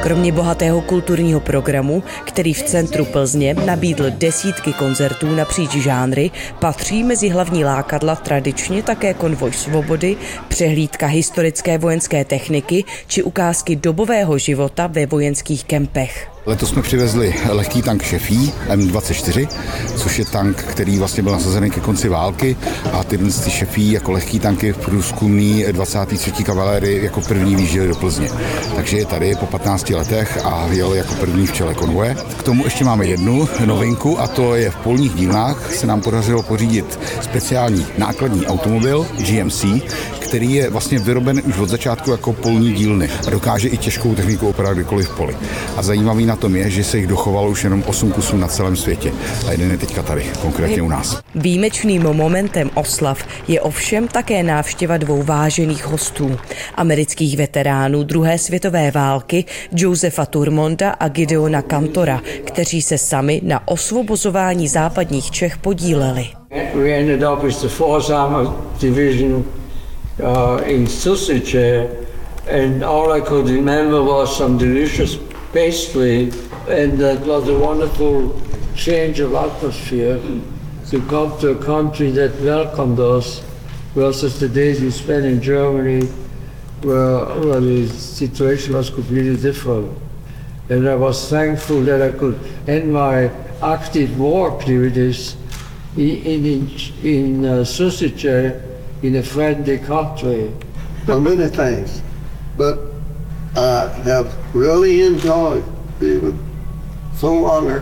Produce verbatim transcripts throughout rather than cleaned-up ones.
Kromě bohatého kulturního programu, který v centru Plzně nabídl desítky koncertů napříč žánry, patří mezi hlavní lákadla tradičně také konvoj svobody, přehlídka historické vojenské techniky či ukázky dobového života ve vojenských kempech. Letos jsme přivezli lehký tank Šefí M dvacet čtyři, což je tank, který vlastně byl nasazený ke konci války, a tyhle Šefí jako lehký tanky v průzkumný dvacáté třetí kavalérii jako první výjížděli do Plzně. Takže je tady po patnácti letech a jel jako první v čele konvoje. K tomu ještě máme jednu novinku, a to je v polních dílnách se nám podařilo pořídit speciální nákladní automobil G M C, který je vlastně vyroben už od začátku jako polní dílny a dokáže i těžkou techniku operovat kdykoliv v poli. A zajímavý na tom je, že se jich dochovalo už jenom osm kusů na celém světě. A jeden je teďka tady, konkrétně u nás. Výjimečným momentem oslav je ovšem také návštěva dvou vážených hostů. Amerických veteránů druhé světové války Josefa Turmonda a Gideona Kantora, kteří se sami na osvobozování západních Čech podíleli. We ended up with the fourth Armored Division uh, in Susice, and all I could remember was some delicious pastry, and that was a wonderful change of atmosphere to come to a country that welcomed us versus the days we spent in Germany, where, where the situation was completely different. And I was thankful that I could end my active war activities in, in, in uh, Susice, in a friendly country. So many things, but I have really enjoyed being so honored,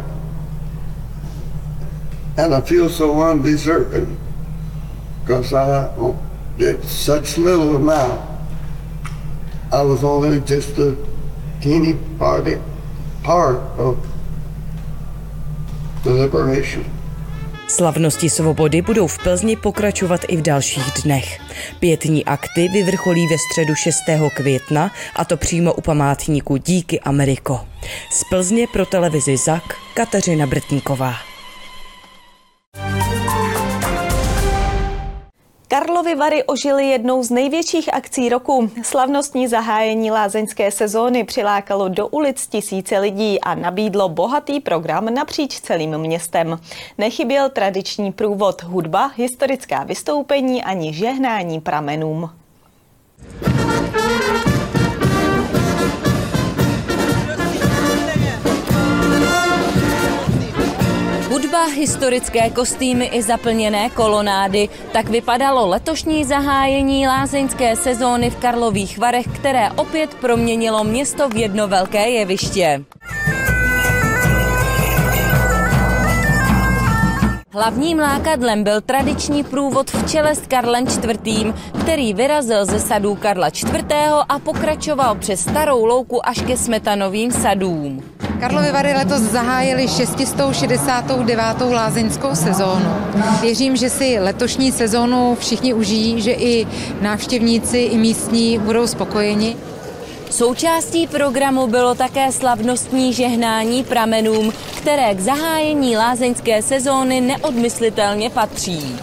and I feel so undeserving because I did such little amount. I was only just a teeny party part of the liberation. Slavnosti svobody budou v Plzni pokračovat i v dalších dnech. Pietní akty vyvrcholí ve středu šestého května, a to přímo u památníku Díky Ameriko. Z Plzně pro televizi Z A K Kateřina Brtníková. Karlovy Vary ožily jednou z největších akcí roku. Slavnostní zahájení lázeňské sezóny přilákalo do ulic tisíce lidí a nabídlo bohatý program napříč celým městem. Nechyběl tradiční průvod, hudba, historická vystoupení ani žehnání pramenům. Hudba, historické kostýmy i zaplněné kolonády. Tak vypadalo letošní zahájení lázeňské sezóny v Karlových Varech, které opět proměnilo město v jedno velké jeviště. Hlavním lákadlem byl tradiční průvod v čele s Karlem čtvrtým, který vyrazil ze sadů Karla čtvrtého a pokračoval přes Starou louku až ke Smetanovým sadům. Karlovy Vary letos zahájily šest set šedesát devět lázeňskou sezónu. Věřím, že si letošní sezónu všichni užijí, že i návštěvníci, i místní budou spokojeni. Součástí programu bylo také slavnostní žehnání pramenům, které k zahájení lázeňské sezóny neodmyslitelně patří.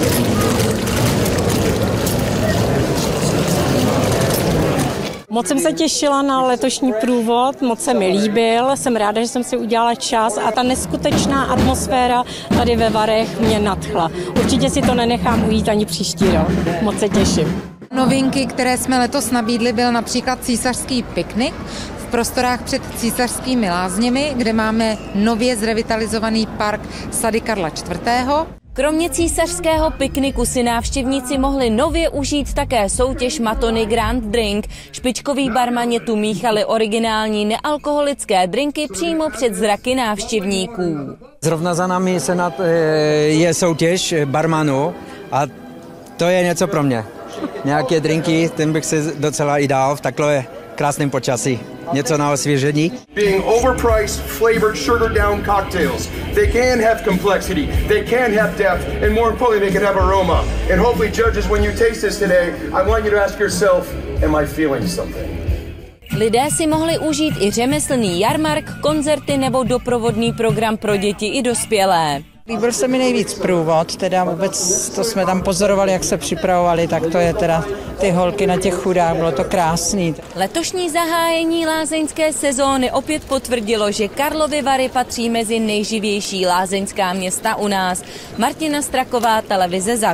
Moc jsem se těšila na letošní průvod, moc se mi líbil, jsem ráda, že jsem si udělala čas a ta neskutečná atmosféra tady ve Varech mě nadchla. Určitě si to nenechám ujít ani příští rok, moc se těším. Novinky, které jsme letos nabídli, byl například císařský piknik v prostorách před císařskými lázněmi, kde máme nově zrevitalizovaný park sady Karla čtvrtého. Kromě císařského pikniku si návštěvníci mohli nově užít také soutěž Matony Grand Drink. Špičkoví barmani tu míchali originální nealkoholické drinky přímo před zraky návštěvníků. Zrovna za námi senát je soutěž barmanů a to je něco pro mě. Nějaké drinky, tím bych se docela i dal v takové krásném počasí. Něco na osvěžení. Being overpriced, flavored, sugar down cocktails. They can have complexity, they can have depth, and more importantly, they can have aroma. And hopefully, judges, when you taste this today, I want you to ask yourself, am I feeling something? Lidé si mohli užít i řemeslný jarmark, koncerty nebo doprovodný program pro děti i dospělé. Líbil se mi nejvíc průvod, teda vůbec to jsme tam pozorovali, jak se připravovali, tak to je teda ty holky na těch chudách, bylo to krásný. Letošní zahájení lázeňské sezóny opět potvrdilo, že Karlovy Vary patří mezi nejživější lázeňská města u nás. Martina Straková, televize Zak.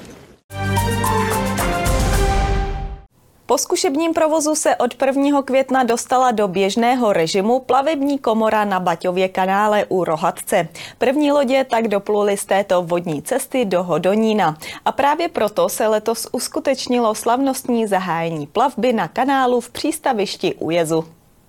Po zkušebním provozu se od prvního května dostala do běžného režimu plavební komora na Baťově kanále u Rohatce. První lodě tak dopluly z této vodní cesty do Hodonína. A právě proto se letos uskutečnilo slavnostní zahájení plavby na kanálu v přístavišti u Jezu.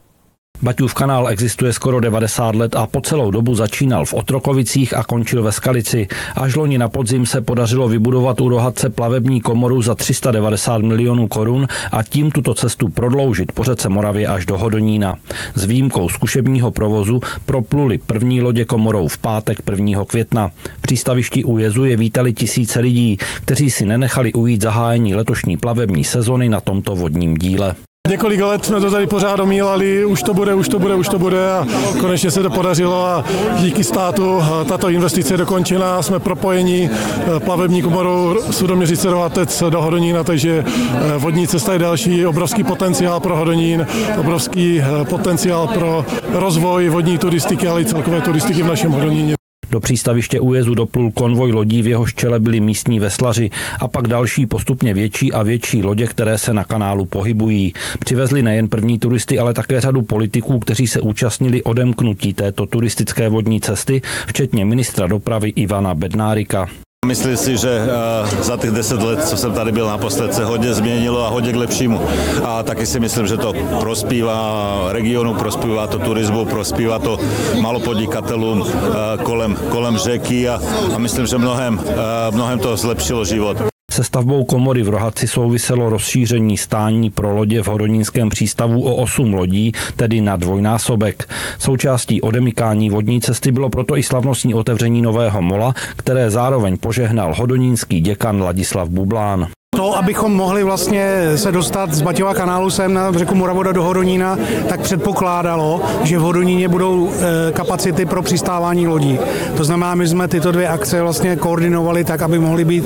Baťův kanál existuje skoro devadesát let a po celou dobu začínal v Otrokovicích a končil ve Skalici. Až loni na podzim se podařilo vybudovat u Rohatce plavební komoru za tři sta devadesát milionů korun a tím tuto cestu prodloužit po řece Moravě až do Hodonína. S výjimkou zkušebního provozu propluly první lodě komorou v pátek prvního května. V přístavišti u Jezu je vítali tisíce lidí, kteří si nenechali ujít zahájení letošní plavební sezony na tomto vodním díle. Několik let jsme to tady pořád omílali, už to bude, už to bude, už to bude a konečně se to podařilo a díky státu tato investice je dokončena. Jsme propojeni plavební komorou Sudoměřice Rohatec do Hodonína, takže vodní cesta je další, obrovský potenciál pro Hodonín, obrovský potenciál pro rozvoj vodní turistiky, ale i celkové turistiky v našem Hodoníně. Do přístaviště u Jezu doplul konvoj lodí, v jehož čele byli místní veslaři a pak další postupně větší a větší lodě, které se na kanálu pohybují. Přivezli nejen první turisty, ale také řadu politiků, kteří se účastnili odemknutí této turistické vodní cesty, včetně ministra dopravy Ivana Bednárika. Myslím si, že za těch deset let, co jsem tady byl naposled, se hodně změnilo a hodně k lepšímu. A taky si myslím, že to prospívá regionu, prospívá to turismu, prospívá to malopodnikatelům kolem, kolem řeky a, a myslím, že mnohem, mnohem to zlepšilo život. Se stavbou komory v Rohatci souviselo rozšíření stání pro lodě v hodonínském přístavu o osm lodí, tedy na dvojnásobek. Součástí odemykání vodní cesty bylo proto i slavnostní otevření nového mola, které zároveň požehnal hodonínský děkan Ladislav Bublán. To, abychom mohli vlastně se dostat z Baťova kanálu sem na řeku Moravoda do Hodonína, tak předpokládalo, že v Hodoníně budou kapacity pro přistávání lodí. To znamená, my jsme tyto dvě akce vlastně koordinovali tak, aby mohly být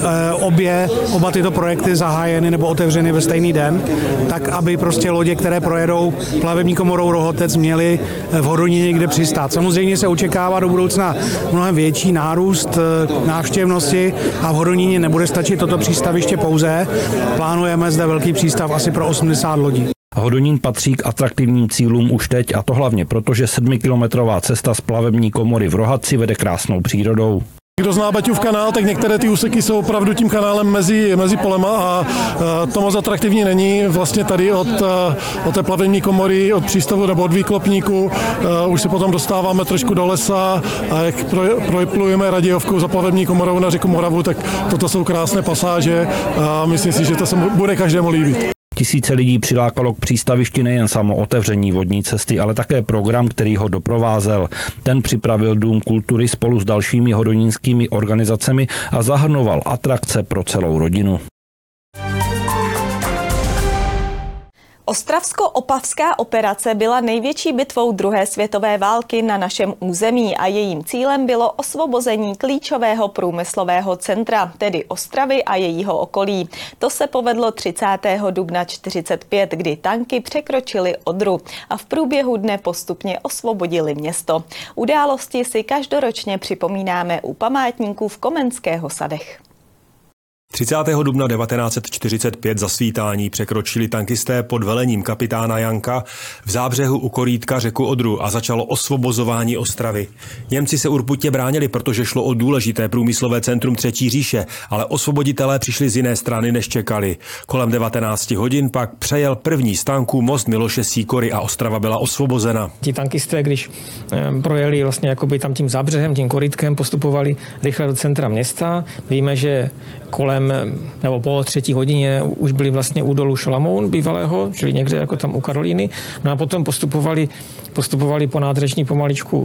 obě, oba tyto projekty zahájeny nebo otevřeny ve stejný den, tak aby prostě lodě, které projedou plavební komorou Rohatec, měly v Hodoníně kde přistát. Samozřejmě se očekává do budoucna mnohem větší nárůst návštěvnosti a v Hodoníně nebude stačit toto přístaviště pouze. Plánujeme zde velký přístav asi pro osmdesát lodí. Hodonín patří k atraktivním cílům už teď a to hlavně proto, že sedmikilometrová cesta z plavební komory v Rohatci vede krásnou přírodou. Kdo zná Baťův kanál, tak některé ty úseky jsou opravdu tím kanálem mezi, mezi polema a to moc atraktivní není. Vlastně tady od, od té plavební komory, od přístavu nebo od výklopníku už se potom dostáváme trošku do lesa a jak proplujeme Radějovkou za plavební komorou na řeku Moravu, tak toto jsou krásné pasáže a myslím si, že to se bude každému líbit. Tisíce lidí přilákalo k přístavišti nejen samo otevření vodní cesty, ale také program, který ho doprovázel. Ten připravil Dům kultury spolu s dalšími hodonínskými organizacemi a zahrnoval atrakce pro celou rodinu. Ostravsko-opavská operace byla největší bitvou druhé světové války na našem území a jejím cílem bylo osvobození klíčového průmyslového centra, tedy Ostravy a jejího okolí. To se povedlo třicátého dubna čtyřicet pět, kdy tanky překročily Odru a v průběhu dne postupně osvobodili město. Události si každoročně připomínáme u památníků v Komenského Sadech. třicátého dubna devatenáct set čtyřicet pět za svítání překročili tankisté pod velením kapitána Janka v Zábřehu u korytka řeku Odru a začalo osvobozování Ostravy. Němci se urputně bránili, protože šlo o důležité průmyslové centrum Třetí říše, ale osvoboditelé přišli z jiné strany, než čekali. Kolem devatenáct hodin pak přejel první z tanků most Miloše Sýkory a Ostrava byla osvobozena. Ti tankisté, když projeli vlastně jakoby tam tím Zábřehem, tím korytkem, postupovali rychle do centra města. Víme, že kolem nebo po třetí hodině už byli vlastně u dolu Šalamoun bývalého, čili někde jako tam u Karolíny. No a potom postupovali, postupovali po nádražní pomaličku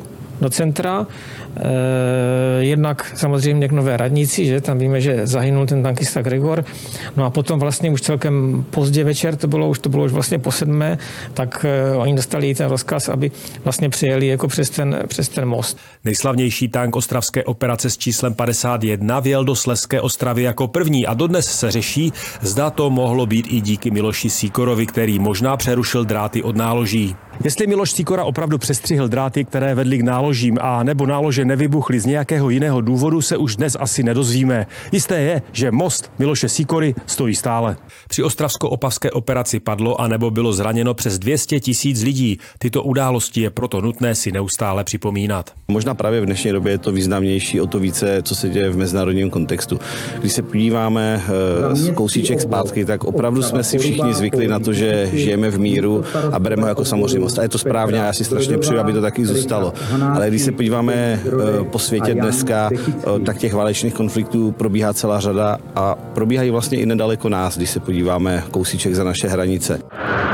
do centra. E, jednak samozřejmě k Nové radnici, že tam víme, že zahynul ten tankista Gregor. No a potom vlastně už celkem pozdě večer, to bylo už to bylo už vlastně po sedmé, tak e, oni dostali ten rozkaz, aby vlastně přijeli jako přes ten, přes ten most. Nejslavnější tank ostravské operace s číslem padesát jedna vjel do Slezské Ostravy jako první a dodnes se řeší, zda to mohlo být i díky Miloši Sýkorovi, který možná přerušil dráty od náloží. Jestli Miloš Sýkora opravdu přestřihl dráty, které vedly k náložím, a nebo nálože nevybuchly z nějakého jiného důvodu, se už dnes asi nedozvíme. Jisté je, že most Miloše Sýkory stojí stále. Při ostravsko-opavské operaci padlo a nebo bylo zraněno přes dvě stě tisíc lidí. Tyto události je proto nutné si neustále připomínat. Možná právě v dnešní době je to významnější, o to více, co se děje v mezinárodním kontextu. Když se podíváme z kousíček zpátky, tak opravdu jsme si všichni zvykli na to, že žijeme v míru a bereme ho jako samozřejmost. A je to správně a já si strašně přeju, aby to taky zůstalo. Ale když se podíváme po světě dneska, tak těch válečných konfliktů probíhá celá řada a probíhají vlastně i nedaleko nás, když se podíváme kousíček za naše hranice.